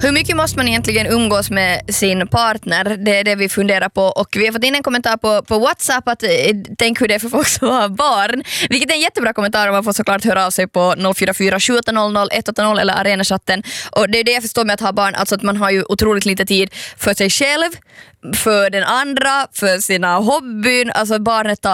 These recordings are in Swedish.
Hur mycket måste man egentligen umgås med sin partner? Det är det vi funderar på. Och vi har fått in en kommentar på WhatsApp att tänk hur det är för folk som har barn. Vilket är en jättebra kommentar och man får såklart höra av sig på 044 700 180 eller arenachatten. Och det är det jag förstår med att ha barn. Alltså att man har ju otroligt lite tid för sig själv, för den andra, för sina hobbyn. Alltså barnet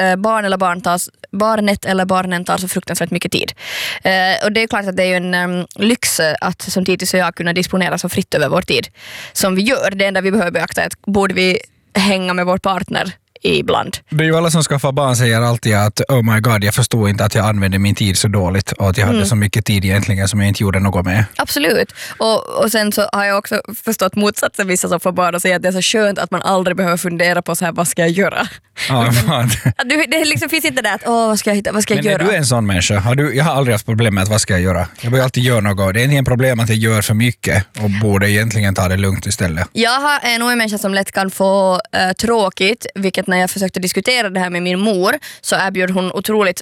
eller barnen tar så fruktansvärt mycket tid. Och det är klart att det är ju en lyx att som Titus och jag kunna disponera så fritt över vår tid som vi gör. Det enda vi behöver beakta är att borde vi hänga med vår partner ibland. Det är ju alla som skaffar barn säger alltid att oh my god, jag förstod inte att jag använde min tid så dåligt och att jag hade så mycket tid egentligen som jag inte gjorde något med. Absolut. Och sen så har jag också förstått motsatsen, vissa som får barn och säger att det är så skönt att man aldrig behöver fundera på så här, vad ska jag göra? Ja, det liksom finns inte där att vad ska jag hitta, vad ska jag göra? Men är du en sån människa? Jag har aldrig haft problem med att vad ska jag göra? Jag börjar alltid göra något. Det är inte en problem att jag gör för mycket och borde egentligen ta det lugnt istället. Jag är nog en människa som lätt kan få tråkigt, vilket när jag försökte diskutera det här med min mor så erbjöd hon otroligt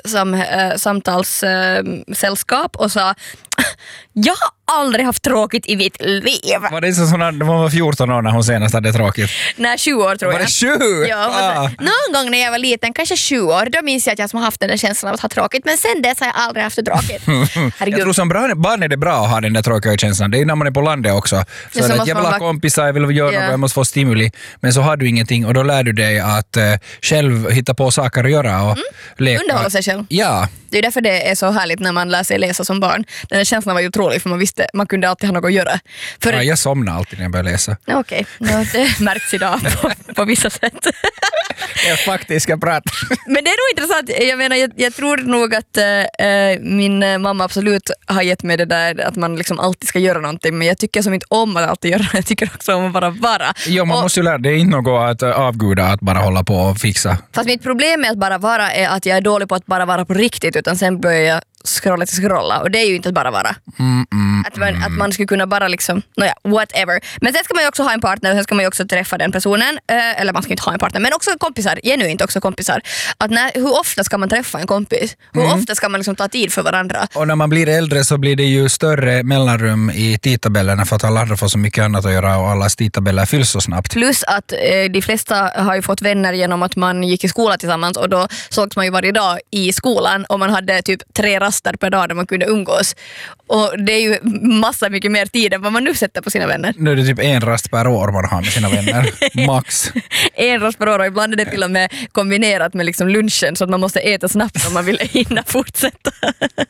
samtalssällskap och sa jag har aldrig haft tråkigt i mitt liv. Var det så när hon var 14 år när hon senast hade tråkigt? Nej, 20 år tror jag. Var det 20? Ja, någon gång när jag var liten, kanske 20 år, då minns jag att jag som har haft den där känslan av att ha tråkigt, men sen dess har jag aldrig haft det tråkigt. Jag tror som barn är det bra att ha den där tråkiga känslan. Det är när man är på landet också. Så att jag vill ha kompisar, jag vill göra något, jag måste få stimuli. Men så har du ingenting och då lär du dig att själv hitta på saker att göra och leka. Underhålla sig själv. Ja. Det är därför det är så härligt när man lär sig läsa som barn. Den här känslan var ju otrolig för man visste man kunde alltid ha något att göra. Ja, jag somnar alltid när jag börjar läsa. Okej, det märks idag på vissa sätt. Jag faktiskt ska prata. Men det är nog intressant. Jag menar, jag tror nog att min mamma absolut har gett mig det där att man liksom alltid ska göra någonting. Men jag tycker som inte om att alltid göra. Jag tycker också om att bara vara. Ja, man måste ju lära. Det är inte något att avguda att bara hålla på och fixa. Fast mitt problem med att bara vara är att jag är dålig på att bara vara på riktigt. Utan sen börjar jag scrolla. Och det är ju inte att bara vara. Att man skulle kunna bara liksom, whatever. Men sen ska man ju också ha en partner och sen ska man ju också träffa den personen. Eller man ska inte ha en partner, men också kompisar. Genuint också kompisar. Att hur ofta ska man träffa en kompis? Hur ofta ska man liksom ta tid för varandra? Och när man blir äldre så blir det ju större mellanrum i tidtabellerna för att alla andra får så mycket annat att göra och allas tidtabeller fylls så snabbt. Plus att de flesta har ju fått vänner genom att man gick i skolan tillsammans och då sågs man ju varje dag i skolan och man hade typ 3 raster per dag där man kunde umgås. Och det är ju massa mycket mer tid än vad man nu sätter på sina vänner. Nu är det typ 1 rast per år man har med sina vänner. Max. 1 rast per år och ibland är det till och med kombinerat med liksom lunchen så att man måste äta snabbt om man vill hinna fortsätta.